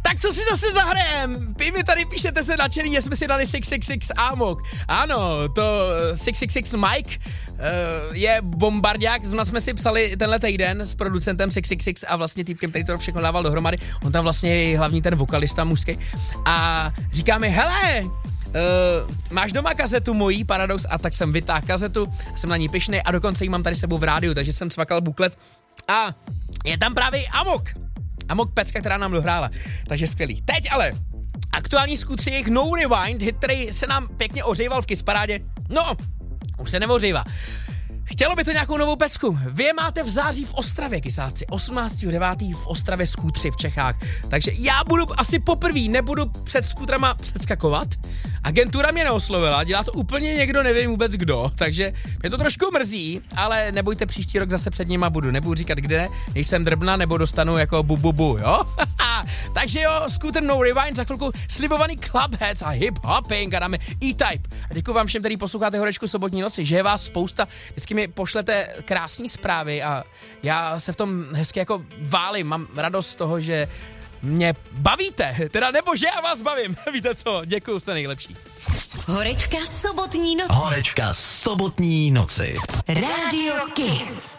Tak co si zase zahrajem? Vy mi tady píšete se nadšený, že jsme si dali 666 Amok. Ano, to 666 Mike je bombardiák, jsme si psali tenhle týden s producentem 666 a vlastně týpkem, který to všechno dával dohromady. On tam vlastně je hlavní ten vokalista mužský. A říká mi, hele, máš doma kazetu mojí, Paradox, a tak jsem vytáhl kazetu, jsem na ní pyšnej a dokonce ji mám tady sebou v rádiu, takže jsem cvakal buklet a je tam právě Amok pecka, která nám dohrála, takže skvělý. Teď ale aktuální skutři jejich No Rewind, hit, který se nám pěkně ohříval v Kiss Parádě, no, už se neohřívá. Chtělo by to nějakou novou pecku. Vy je máte v září v Ostravě, kysáci. 18.9. v Ostravě skútři v Čechách. Takže já budu asi poprvé, nebudu před skútrama předskakovat. Agentura mě neoslovila, dělá to úplně někdo, nevím vůbec kdo, takže mě to trošku mrzí, ale nebojte, příští rok zase před nima budu. Nebudu říkat kde, nejsem drbna, nebo dostanu jako bu, jo? Takže jo, Scooter No Rewind, za chvilku slibovaný Clubheads a hip-hopping a dáme E-Type. A děkuji vám všem, který posloucháte Horečku sobotní noci, že je vás spousta, vždycky mi pošlete krásné zprávy a já se v tom hezky jako válím, mám radost z toho, že mě bavíte, teda nebo že já vás bavím, víte co, děkuju, jste nejlepší. Horečka sobotní noci. Horečka sobotní noci. Rádio Kiss.